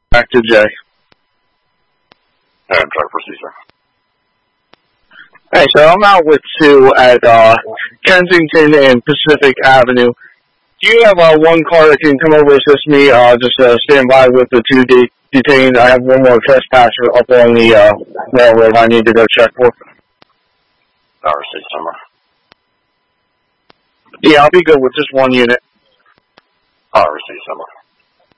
back to Jay. I'm trying to proceed, sir. Hey, so I'm out with Sue at Kensington and Pacific Avenue. Do you have one car that can come over and assist me? Just stand by with the two detained. I have one more trespasser up on the railroad I need to go check for. I'll receive, summer. Yeah, I'll be good with just one unit. I'll receive, summer.